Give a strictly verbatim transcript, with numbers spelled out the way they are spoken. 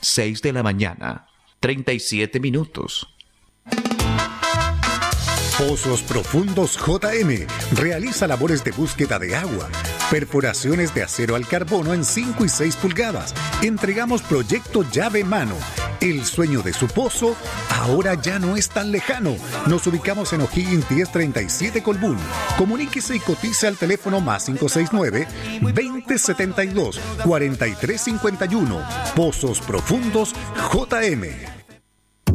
seis de la mañana, treinta y siete minutos. Pozos Profundos J M realiza labores de búsqueda de agua, perforaciones de acero al carbono en cinco y seis pulgadas. Entregamos proyecto llave en mano. El sueño de su pozo ahora ya no es tan lejano. Nos ubicamos en O'Higgins diez treinta y siete Colbún. Comuníquese y cotice al teléfono más cinco seis nueve, veinte setenta y dos, cuarenta y tres cincuenta y uno. Pozos Profundos J M.